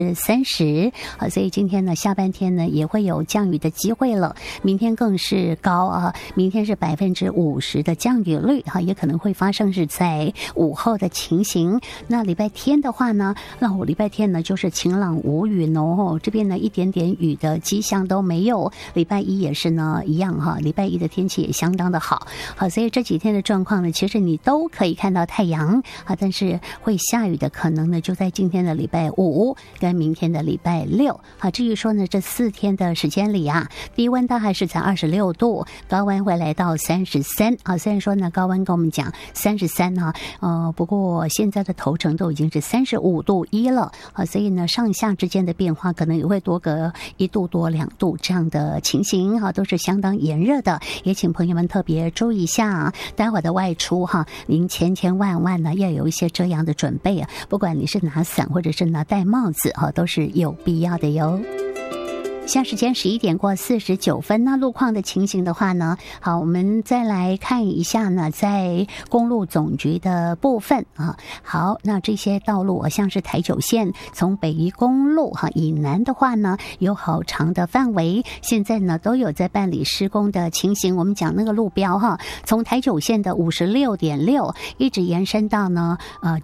30，所以今天呢下半天呢也会有降雨的机会了，明天更是高啊，明天是50%的降雨率也可能会发生是在午后的情形。那礼拜天的话呢，那我礼拜天呢就是晴朗无雨哦，这边呢一点点雨的迹象都没有。礼拜一也是呢一样礼拜一的天气也相当的好，所以这几天的状况呢，其实你都可以看到太阳但是会下雨的可能呢就在今天的礼拜5跟明天的礼拜6。至于说呢这4天的时间里低温大概是在26度，高温会来到33虽然说呢高温跟我们讲33不过现在的头程都已经是35度1了所以呢上下之间的变化可能也会多个1度多2度这样的情形都是相当炎热的，也请朋友们特别注意一下待会的外出您千万呢要有一些这样的准备不管你是拿伞或者是拿戴帽子都是有必要的哟。现在时间11点过49分，那路况的情形的话呢，好，我们再来看一下呢，在公路总局的部分好，那这些道路像是台9线从北宜公路以南的话呢，有好长的范围，现在呢都有在办理施工的情形。我们讲那个路标从台9线的56.6一直延伸到呢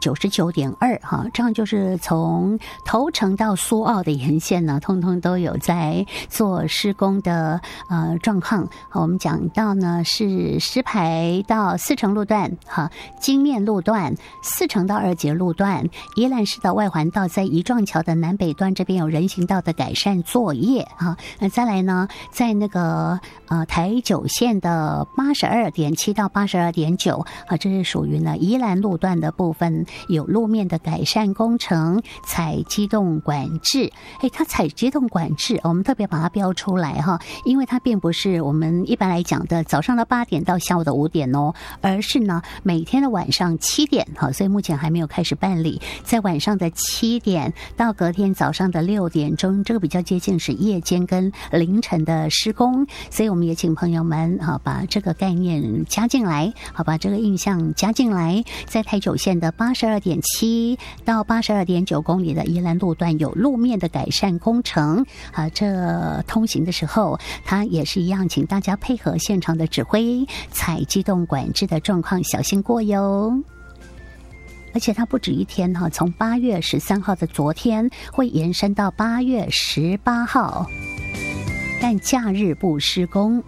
99.2这样就是从头城到苏澳的沿线呢，通通都有在做施工的状况。我们讲到呢是石牌到4城路段金面路段4城到2节路段，宜兰市的外环道在宜壮桥的南北端这边有人行道的改善作业那再来呢在那个台9线的82.7到82.9这是属于呢宜兰路段的部分有路面的改善工程，采机动管制。它采机动管制我们特别把它标出来因为它并不是我们一般来讲的早上的8点到下午的5点而是呢每天的晚上7点所以目前还没有开始办理，在晚上的7点到隔天早上的6点钟，这个比较接近是夜间跟凌晨的施工，所以我们也请朋友们把这个概念加进来把这个印象加进来。在台9线的82.7到82.9公里的宜兰路段有路面的改善工程这通行的时候它也是一样，请大家配合现场的指挥，采机动管制的状况小心过哟。而且它不止一天从8月13号的昨天会延伸到8月18号，但假日不施工。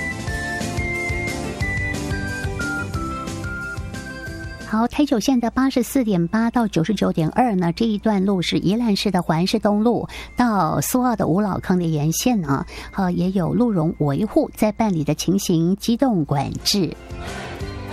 好，台9线的84.8到99.2呢，这一段路是宜兰市的环市东路到苏澳的五老坑的沿线也有路容维护在办理的情形，机动管制。